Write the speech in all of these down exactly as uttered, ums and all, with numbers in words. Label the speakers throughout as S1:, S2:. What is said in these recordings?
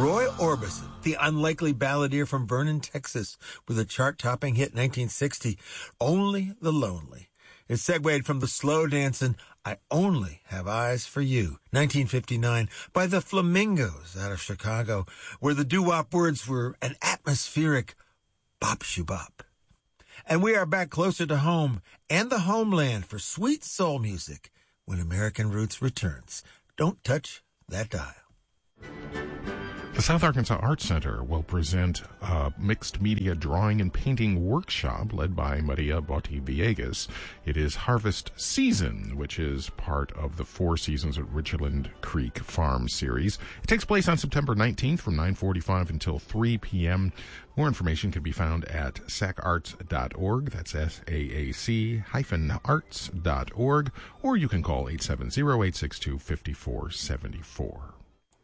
S1: Roy Orbison, the unlikely balladeer from Vernon, Texas, with a chart-topping hit in nineteen sixty, Only the Lonely. It segued from the slow dancing I Only Have Eyes for You, nineteen fifty-nine, by the Flamingos out of Chicago, where the doo-wop words were an atmospheric bop-shoo-bop. And we are back closer to home and the homeland for sweet soul music when American Roots returns. Don't touch that dial.
S2: The South Arkansas Arts Center will present a mixed media drawing and painting workshop led by Maria Botti Villegas. It is Harvest Season, which is part of the Four Seasons at Richland Creek Farm series. It takes place on September nineteenth from nine forty-five until three p.m. More information can be found at sac arts dot org. That's S A A C hyphen arts dot org. Or you can call eight seven zero, eight six two, five four seven four.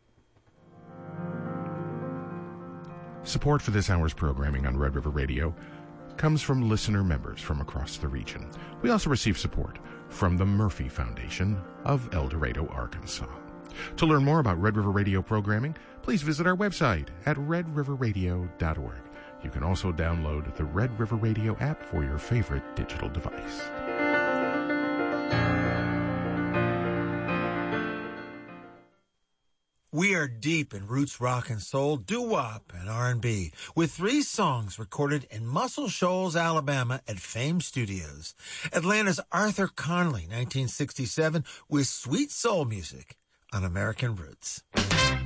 S2: Support for this hour's programming on Red River Radio comes from listener members from across the region. We also receive support from the Murphy Foundation of El Dorado, Arkansas. To learn more about Red River Radio programming, please visit our website at red river radio dot org. You can also download the Red River Radio app for your favorite digital device.
S1: We are deep in roots rock and soul, doo-wop and R and B, with three songs recorded in Muscle Shoals, Alabama at Fame Studios. Atlanta's Arthur Conley, nineteen sixty-seven, with sweet soul music on American Roots.